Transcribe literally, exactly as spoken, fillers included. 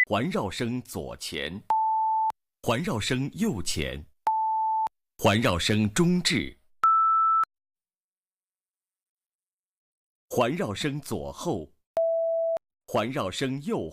环绕声左前，环绕声右前，环绕声中置，环绕声左后，环绕声右